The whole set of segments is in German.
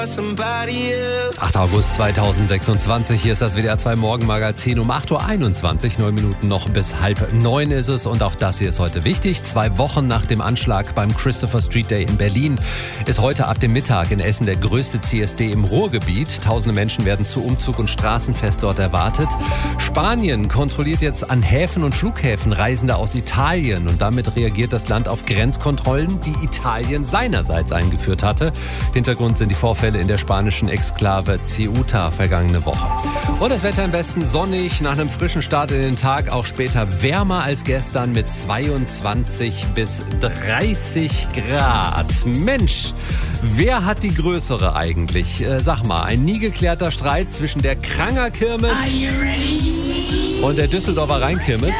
8. August 2026, hier ist das WDR 2 Morgenmagazin um 8.21 Uhr, 9 Minuten noch bis 8:30 ist es und auch das hier ist heute wichtig. 2 Wochen nach dem Anschlag beim Christopher Street Day in Berlin ist heute ab dem Mittag in Essen der größte CSD im Ruhrgebiet. Tausende Menschen werden zu Umzug und Straßenfest dort erwartet. Spanien kontrolliert jetzt an Häfen und Flughäfen Reisende aus Italien und damit reagiert das Land auf Grenzkontrollen, die Italien seinerseits eingeführt hatte. Hintergrund sind die Vorfälle in der spanischen Exklave Ceuta vergangene Woche. Und das Wetter im Westen sonnig, nach einem frischen Start in den Tag auch später wärmer als gestern mit 22 bis 30 Grad. Mensch, wer hat die größere eigentlich? Sag mal, ein nie geklärter Streit zwischen der Kranger Kirmes und der Düsseldorfer Rheinkirmes.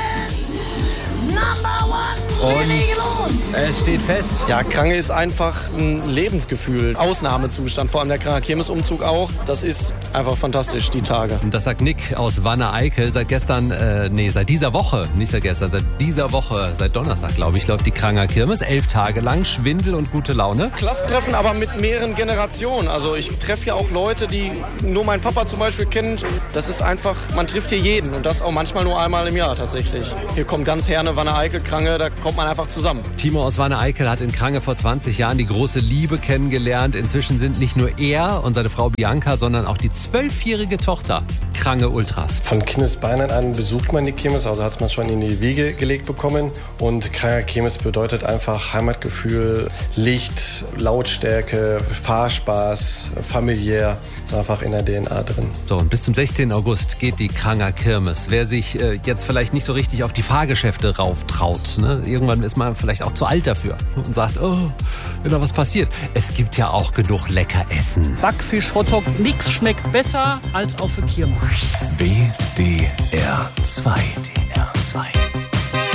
Und es steht fest. Ja, Krange ist einfach ein Lebensgefühl, Ausnahmezustand, vor allem der Kranger Kirmesumzug auch. Das ist einfach fantastisch, die Tage. Und das sagt Nick aus Wanne-Eickel. Seit dieser Woche, seit Donnerstag, glaube ich, läuft die Kranger Kirmes. 11 Tage lang, Schwindel und gute Laune. Klasstreffen, aber mit mehreren Generationen. Also ich treffe ja auch Leute, die nur mein Papa zum Beispiel kennt. Das ist einfach, man trifft hier jeden und das auch manchmal nur einmal im Jahr tatsächlich. Hier kommt ganz Herne, Wanne-Eickel, Krange, da kommt man einfach zusammen. Timo aus Wanne-Eickel hat in Krange vor 20 Jahren die große Liebe kennengelernt. Inzwischen sind nicht nur er und seine Frau Bianca, sondern auch die 12-jährige Tochter Krange Ultras. Von Kindesbeinen an besucht man die Kirmes, also hat man schon in die Wiege gelegt bekommen. Und Kranger Kirmes bedeutet einfach Heimatgefühl, Licht, Lautstärke, Fahrspaß, familiär. Ist einfach in der DNA drin. So, und bis zum 16. August geht die Kranger Kirmes. Wer sich jetzt vielleicht nicht so richtig auf die Fahrgeschäfte rauftraut, ne? Irgendwann ist man vielleicht auch zu alt dafür und sagt, oh, wenn da was passiert. Es gibt ja auch genug lecker Essen. Backfisch, Hotdog, nix schmeckt besser als auf der Kirmes. WDR 2.